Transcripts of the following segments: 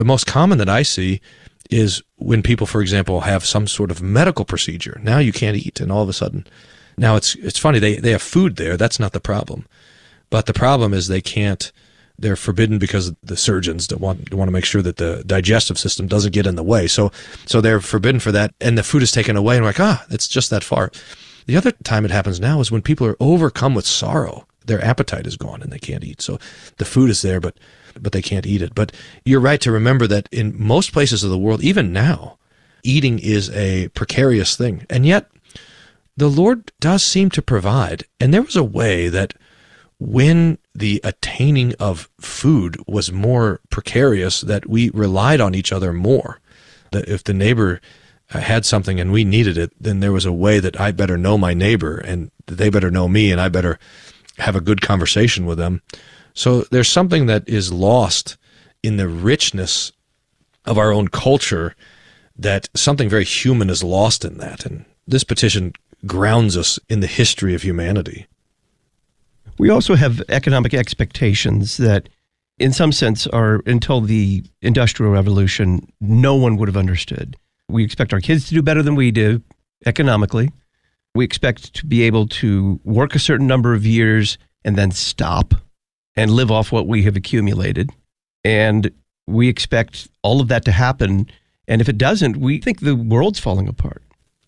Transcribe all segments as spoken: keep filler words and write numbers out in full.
The most common that I see is when people, for example, have some sort of medical procedure. Now you can't eat, and all of a sudden, now it's it's funny, they, they have food there. That's not the problem. But the problem is they can't, they're forbidden because the surgeons don't want, don't want to make sure that the digestive system doesn't get in the way. So so they're forbidden for that, and the food is taken away, and we're like, ah, it's just that far. The other time it happens now is when people are overcome with sorrow. Their appetite is gone, and they can't eat. So the food is there, but but they can't eat it. But you're right to remember that in most places of the world, even now, eating is a precarious thing. And yet, the Lord does seem to provide. And there was a way that when the attaining of food was more precarious, that we relied on each other more. That if the neighbor had something and we needed it, then there was a way that I better know my neighbor, and they better know me, and I better have a good conversation with them. So there's something that is lost in the richness of our own culture, that something very human is lost in that. And this petition grounds us in the history of humanity. We also have economic expectations that, in some sense, are, until the Industrial Revolution, no one would have understood. We expect our kids to do better than we do economically. We expect to be able to work a certain number of years and then stop and live off what we have accumulated. And we expect all of that to happen. And if it doesn't, we think the world's falling apart.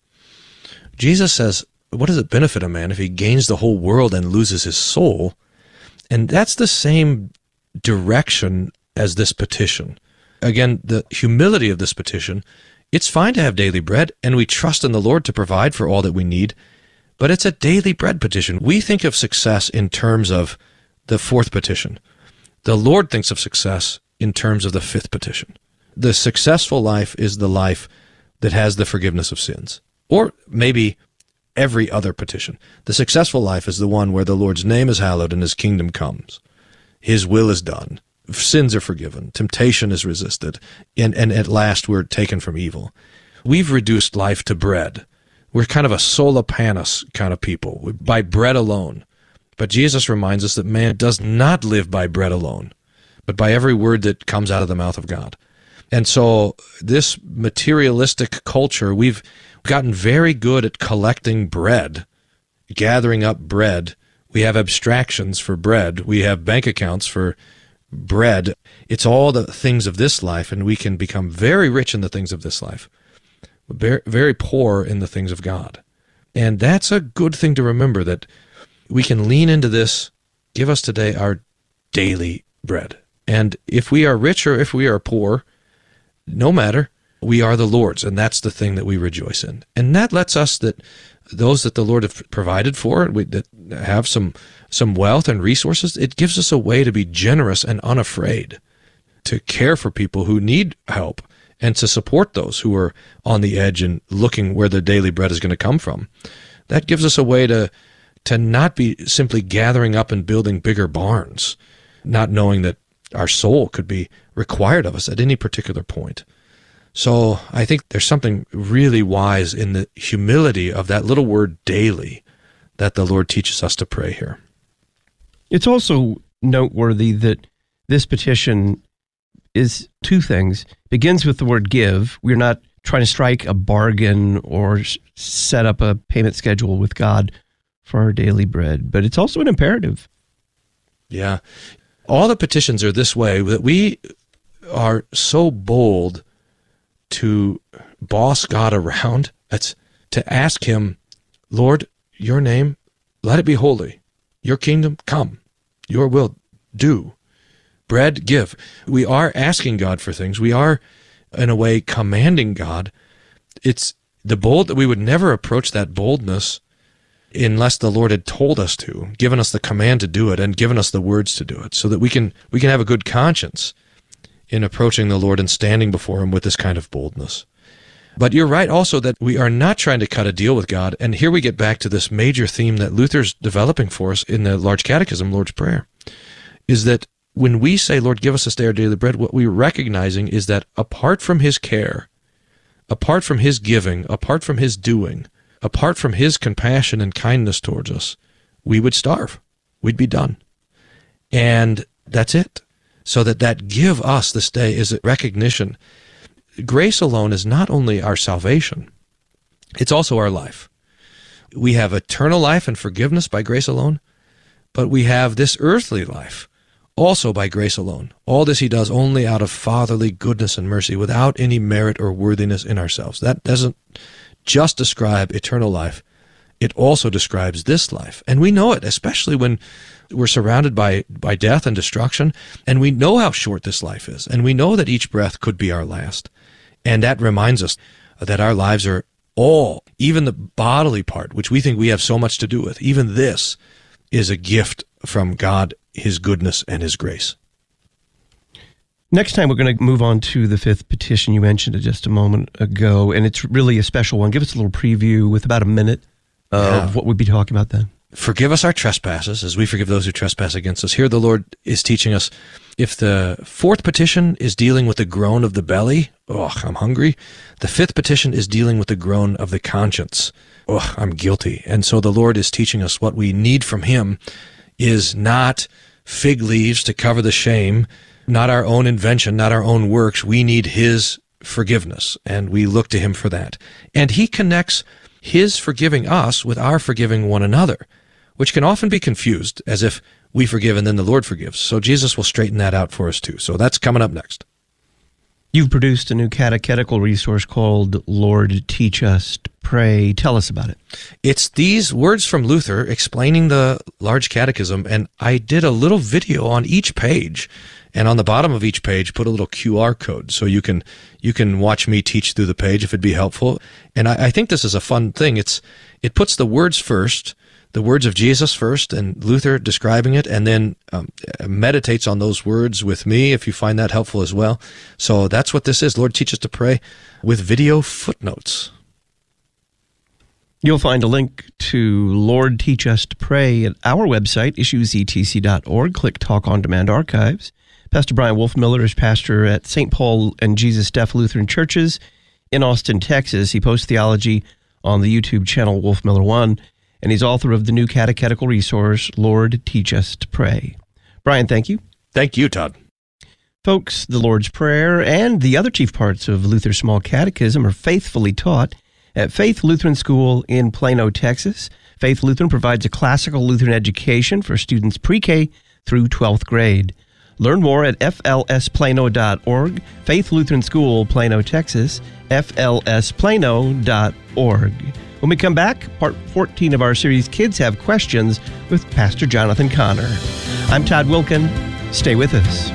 Jesus says, what does it benefit a man if he gains the whole world and loses his soul? And that's the same direction as this petition. Again, the humility of this petition, it's fine to have daily bread, and we trust in the Lord to provide for all that we need, but it's a daily bread petition. We think of success in terms of the fourth petition. The Lord thinks of success in terms of the fifth petition. The successful life is the life that has the forgiveness of sins. Or maybe every other petition. The successful life is the one where the Lord's name is hallowed and his kingdom comes. His will is done. Sins are forgiven. Temptation is resisted. And, and at last we're taken from evil. We've reduced life to bread. We're kind of a sola panis kind of people, by bread alone. But Jesus reminds us that man does not live by bread alone, but by every word that comes out of the mouth of God. And so this materialistic culture, we've gotten very good at collecting bread, gathering up bread. We have abstractions for bread. We have bank accounts for bread. It's all the things of this life, and we can become very rich in the things of this life, very, very poor in the things of God. And that's a good thing to remember, that we can lean into this. Give us today our daily bread. And if we are rich or if we are poor, no matter, we are the Lord's, and that's the thing that we rejoice in. And that lets us, that those that the Lord have provided for, we, that have some some wealth and resources, it gives us a way to be generous and unafraid, to care for people who need help, and to support those who are on the edge and looking where their daily bread is going to come from. That gives us a way to to not be simply gathering up and building bigger barns, not knowing that our soul could be required of us at any particular point. So I think there's something really wise in the humility of that little word daily that the Lord teaches us to pray here. It's also noteworthy that this petition is two things. It begins with the word give. We're not trying to strike a bargain or set up a payment schedule with God for our daily bread, but it's also an imperative. Yeah. All the petitions are this way, that we are so bold to boss God around. That's to ask him, Lord, your name, let it be holy. Your kingdom come. Your will do. Bread, give. We are asking God for things. We are, in a way, commanding God. It's the bold that we would never approach that boldness unless the Lord had told us to, given us the command to do it, and given us the words to do it, so that we can we can have a good conscience in approaching the Lord and standing before him with this kind of boldness. But you're right also that we are not trying to cut a deal with God, and here we get back to this major theme that Luther's developing for us in the Large Catechism, Lord's Prayer, is that when we say, Lord, give us this day our daily bread, what we're recognizing is that apart from his care, apart from his giving, apart from his doing, apart from his compassion and kindness towards us, we would starve. We'd be done. And that's it. so that that give us this day is a recognition. Grace alone is not only our salvation, it's also our life. We have eternal life and forgiveness by grace alone, but we have this earthly life also by grace alone. All this he does only out of fatherly goodness and mercy, without any merit or worthiness in ourselves. That doesn't just describe eternal life. It also describes this life. And we know it, especially when we're surrounded by, by death and destruction, and we know how short this life is, and we know that each breath could be our last. And that reminds us that our lives are all, even the bodily part, which we think we have so much to do with, even this is a gift from God, his goodness and his grace. Next time, we're going to move on to the fifth petition you mentioned just a moment ago, and it's really a special one. Give us a little preview with about a minute of yeah. what we'd be talking about then. Forgive us our trespasses as we forgive those who trespass against us. Here the Lord is teaching us, if the fourth petition is dealing with the groan of the belly, oh, I'm hungry. The fifth petition is dealing with the groan of the conscience. Oh, I'm guilty. And so the Lord is teaching us what we need from him is not fig leaves to cover the shame, not our own invention, not our own works. We need his forgiveness, and we look to him for that. And he connects his forgiving us with our forgiving one another, which can often be confused as if we forgive and then the Lord forgives. So Jesus will straighten that out for us too. So that's coming up next. You've produced a new catechetical resource called Lord, Teach Us to Pray. Tell us about it. It's these words from Luther explaining the large catechism, and I did a little video on each page, and on the bottom of each page put a little Q R code so you can you can watch me teach through the page if it'd be helpful. And I, I think this is a fun thing. It's it puts the words first, the words of Jesus first, and Luther describing it, and then um, meditates on those words with me, if you find that helpful as well. So that's what this is. Lord, teach us to pray with video footnotes. You'll find a link to Lord, Teach Us to Pray at our website, issues e t c dot org. Click Talk On Demand Archives. Pastor Brian Wolfmueller is pastor at Saint Paul and Jesus Deaf Lutheran Churches in Austin, Texas. He posts theology on the YouTube channel Wolfmueller one, and he's author of the new catechetical resource, Lord, Teach Us to Pray. Brian, thank you. Thank you, Todd. Folks, the Lord's Prayer and the other chief parts of Luther's Small Catechism are faithfully taught at Faith Lutheran School in Plano, Texas. Faith Lutheran provides a classical Lutheran education for students pre-K through twelfth grade. Learn more at f l s plano dot org. Faith Lutheran School, Plano, Texas, f l s plano dot org. When we come back, part fourteen of our series, Kids Have Questions, with Pastor Jonathan Connor. I'm Todd Wilken. Stay with us.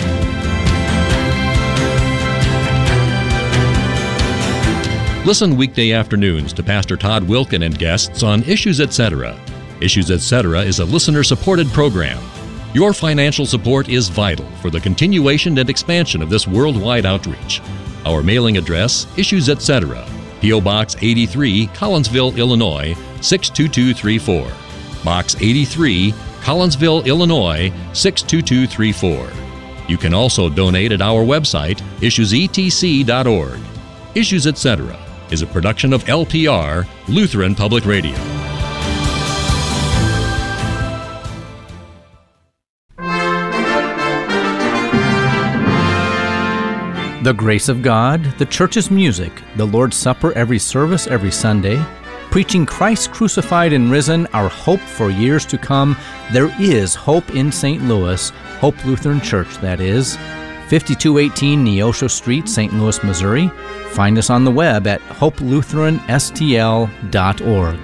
Listen weekday afternoons to Pastor Todd Wilken and guests on Issues Etc. Issues Etc. is a listener-supported program. Your financial support is vital for the continuation and expansion of this worldwide outreach. Our mailing address, Issues Etc., P O. Box eighty-three, Collinsville, Illinois, six two two three four. Box eighty-three, Collinsville, Illinois, six two two three four. You can also donate at our website, issues e t c dot org. Issues Etc. is a production of L P R, Lutheran Public Radio. The grace of God, the church's music, the Lord's Supper every service every Sunday, preaching Christ crucified and risen, our hope for years to come. There is hope in Saint Louis, Hope Lutheran Church, that is. fifty-two eighteen Neosho Street, Saint Louis, Missouri. Find us on the web at hope lutheran s t l dot org.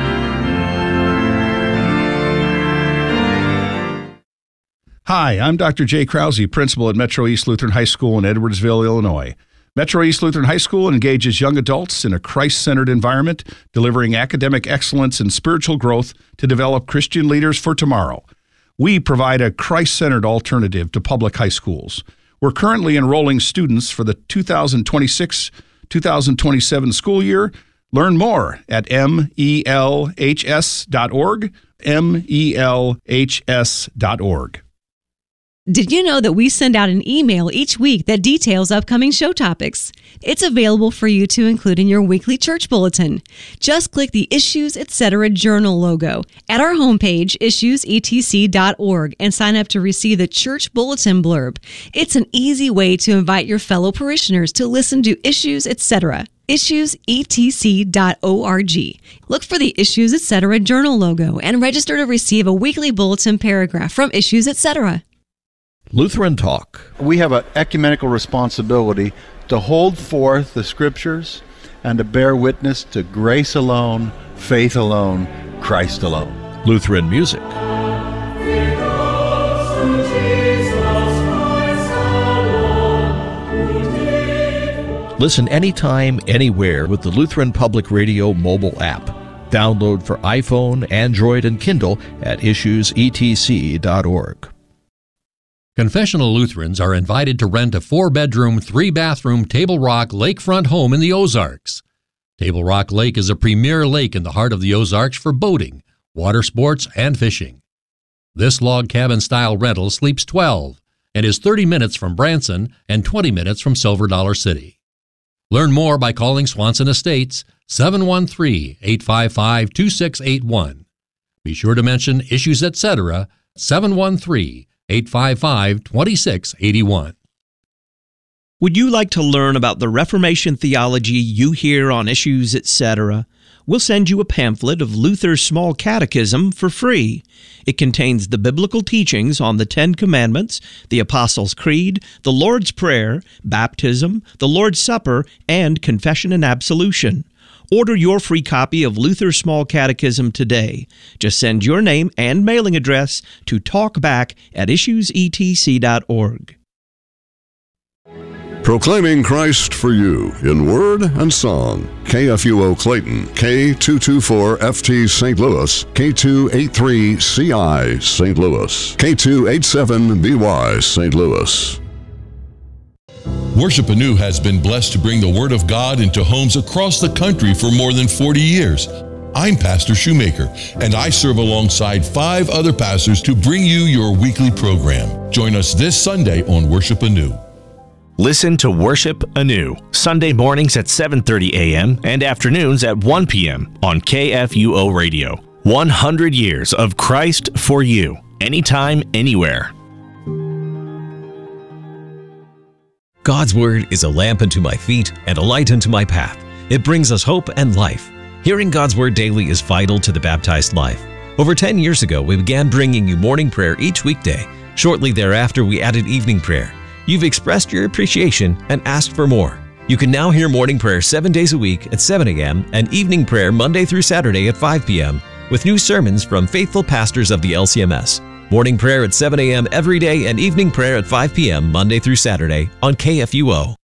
Hi, I'm Doctor Jay Krause, principal at Metro East Lutheran High School in Edwardsville, Illinois. Metro East Lutheran High School engages young adults in a Christ-centered environment, delivering academic excellence and spiritual growth to develop Christian leaders for tomorrow. We provide a Christ-centered alternative to public high schools. We're currently enrolling students for the two thousand twenty-six two thousand twenty-seven school year. Learn more at m e l h s dot org, m e l h s dot org. Did you know that we send out an email each week that details upcoming show topics? It's available for you to include in your weekly church bulletin. Just click the Issues Etc. Journal logo at our homepage, issues e t c dot org, and sign up to receive the church bulletin blurb. It's an easy way to invite your fellow parishioners to listen to Issues Etc. issues e t c dot org. Look for the Issues Etc. Journal logo and register to receive a weekly bulletin paragraph from Issues Etc. Lutheran Talk. We have an ecumenical responsibility to hold forth the Scriptures and to bear witness to grace alone, faith alone, Christ alone. Lutheran Music. Listen anytime, anywhere with the Lutheran Public Radio mobile app. Download for iPhone, Android, and Kindle at issues e t c dot org. Confessional Lutherans are invited to rent a four-bedroom, three-bathroom Table Rock lakefront home in the Ozarks. Table Rock Lake is a premier lake in the heart of the Ozarks for boating, water sports, and fishing. This log cabin-style rental sleeps twelve and is thirty minutes from Branson and twenty minutes from Silver Dollar City. Learn more by calling Swanson Estates, seven one three, eight five five, two six eight one. Be sure to mention Issues Etc., seven one three, eight five five, two six eight one. Would you like to learn about the Reformation theology you hear on Issues Etc.? We'll send you a pamphlet of Luther's Small Catechism for free. It contains the biblical teachings on the Ten Commandments, the Apostles' Creed, the Lord's Prayer, baptism, the Lord's Supper, and confession and absolution. Order your free copy of Luther's Small Catechism today. Just send your name and mailing address to talkback at issues e t c dot org. Proclaiming Christ for you in word and song. K F U O Clayton, K two twenty-four F T Saint Louis, K two eighty-three C I Saint Louis, K two eighty-seven B Y Saint Louis. Worship Anew has been blessed to bring the Word of God into homes across the country for more than forty years. I'm Pastor Shoemaker, and I serve alongside five other pastors to bring you your weekly program. Join us this Sunday on Worship Anew. Listen to Worship Anew, Sunday mornings at seven thirty a.m. and afternoons at one p.m. on K F U O Radio. one hundred years of Christ for you, anytime, anywhere. God's Word is a lamp unto my feet and a light unto my path. It brings us hope and life. Hearing God's Word daily is vital to the baptized life. Over ten years ago, we began bringing you morning prayer each weekday. Shortly thereafter, we added evening prayer. You've expressed your appreciation and asked for more. You can now hear morning prayer seven days a week at seven a.m. and evening prayer Monday through Saturday at five p.m. with new sermons from faithful pastors of the L C M S. Morning prayer at seven a.m. every day and evening prayer at five p.m. Monday through Saturday on K F U O.